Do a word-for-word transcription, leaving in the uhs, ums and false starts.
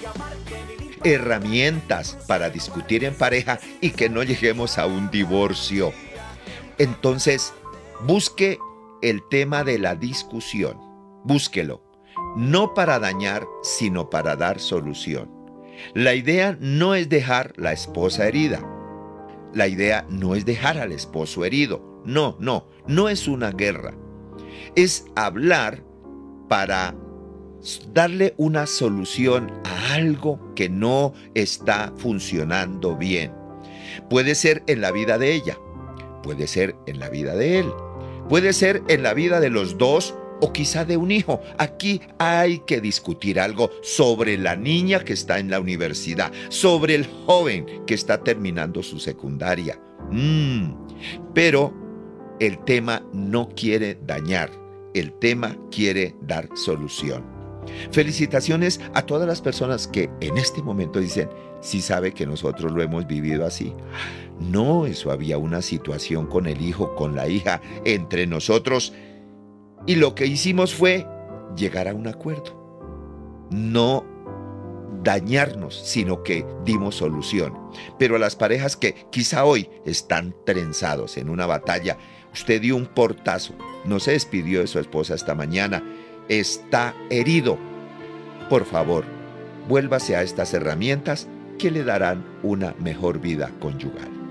herramientas para discutir en pareja y que no lleguemos a un divorcio. Entonces, busque el tema de la discusión, búsquelo, no para dañar, sino para dar solución. La idea no es dejar la esposa herida, la idea no es dejar al esposo herido, no, no, no es una guerra, es hablar para darle una solución a algo que no está funcionando bien. Puede ser en la vida de ella, puede ser en la vida de él, puede ser en la vida de los dos o quizá de un hijo. Aquí hay que discutir algo sobre la niña que está en la universidad, sobre el joven que está terminando su secundaria. Mm, pero el tema no quiere dañar, el tema quiere dar solución. Felicitaciones a todas las personas que en este momento dicen, sí sabe que nosotros lo hemos vivido así. No, eso había una situación con el hijo, con la hija, entre nosotros. Y lo que hicimos fue llegar a un acuerdo. No dañarnos, sino que dimos solución. Pero a las parejas que quizá hoy están trenzados en una batalla, usted dio un portazo, no se despidió de su esposa esta mañana, está herido. Por favor, vuélvase a estas herramientas que le darán una mejor vida conyugal.